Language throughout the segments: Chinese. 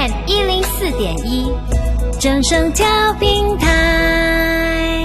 FM 104.1，正声调频台。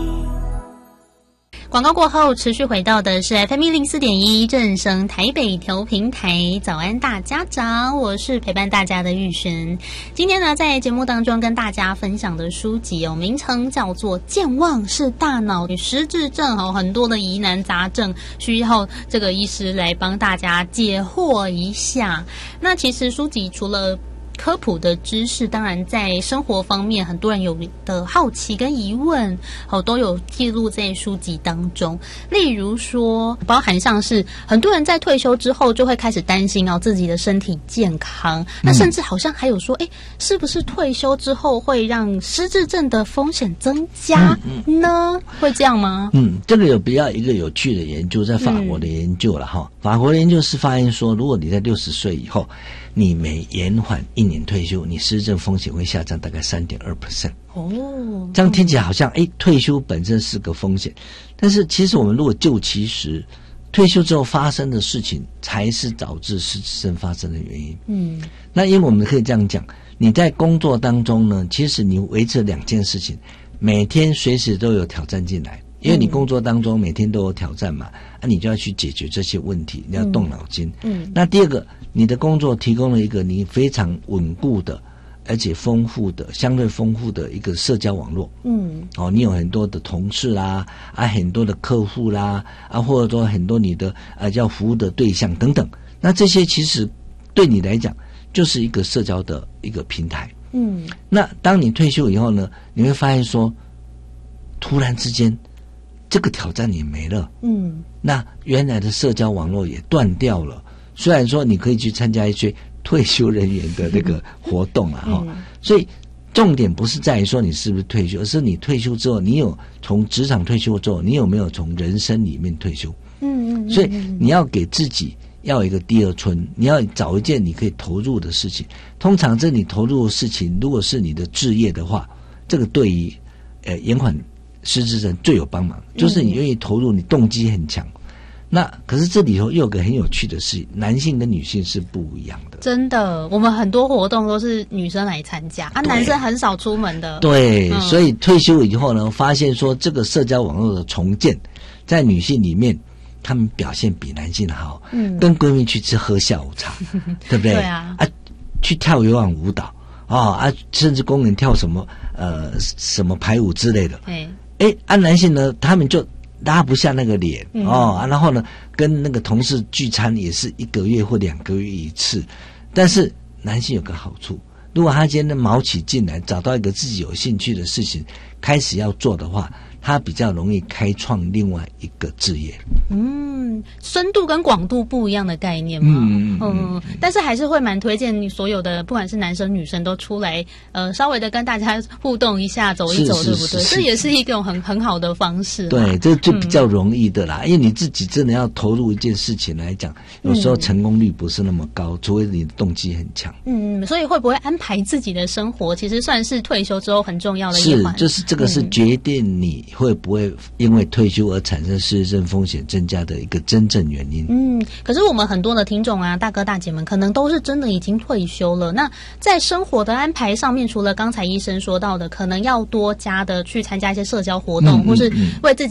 广告过后，持续回到的是 FM 104.1正声台北调频台。早安大家长，我是陪伴大家的玉璇。今天呢，在节目当中跟大家分享的书籍名称叫做《健忘是大脑与失智症》很多的疑难杂症需要这个医师来帮大家解惑一下。那其实书籍除了科普的知识，当然在生活方面很多人有的好奇跟疑问都有记录在书籍当中。例如说包含像是很多人在退休之后就会开始担心自己的身体健康，那甚至好像还有说是不是退休之后会让失智症的风险增加呢？会这样吗？ 这个有比较一个有趣的研究，在法国的研究了法国的研究是发现说，如果你在60岁以后你每延缓1年退休，你失智症风险会下降大概 3.2%。这样听起来好像退休本身是个风险，但是其实我们如果就其实，退休之后发生的事情才是导致失智症发生的原因。那因为我们可以这样讲，你在工作当中呢，其实你维持2件事情，每天随时都有挑战进来，因为你工作当中每天都有挑战嘛，你就要去解决这些问题，你要动脑筋。那第二个，你的工作提供了一个你非常稳固的而且相对丰富的一个社交网络。你有很多的同事啦，很多的客户啦，或者说很多你的叫服务的对象等等。那这些其实对你来讲就是一个社交的一个平台。那当你退休以后呢，你会发现说，突然之间这个挑战也没了。那原来的社交网络也断掉了。虽然说你可以去参加一些退休人员的那个活动所以重点不是在于说你是不是退休，而是你退休之后，你有从职场退休之后，你有没有从人生里面退休。所以你要给自己要有一个第二春，你要找一件你可以投入的事情。通常这你投入的事情如果是你的志业的话，这个对于延缓失智症最有帮忙，就是你愿意投入，你动机很强。那可是这里头又有个很有趣的事，男性跟女性是不一样的。真的，我们很多活动都是女生来参加男生很少出门的。对，所以退休以后呢，发现说这个社交网络的重建在女性里面他们表现比男性好。跟闺蜜去喝下午茶对不对？对啊，去跳有氧舞蹈甚至公园跳什么排舞之类的。男性呢，他们就拉不下那个脸然后呢，跟那个同事聚餐也是1个月或2个月一次。但是男性有个好处，如果他今天卯起劲来，找到一个自己有兴趣的事情开始要做的话，他比较容易开创另外一个志业。深度跟广度不一样的概念嘛。但是还是会蛮推荐你所有的不管是男生女生都出来稍微的跟大家互动一下，走一走，对不对？这也是一种很好的方式。对，这就比较容易的啦。因为你自己真的要投入一件事情来讲，有时候成功率不是那么高，除非你的动机很强。所以会不会安排自己的生活其实算是退休之后很重要的一环。就是这个是决定你会不会因为退休而产生失智症风险增加的一个真正原因。可是我们很多的听众大哥大姐们可能都是真的已经退休了，那在生活的安排上面，除了刚才医生说到的可能要多加的去参加一些社交活动，或是为自己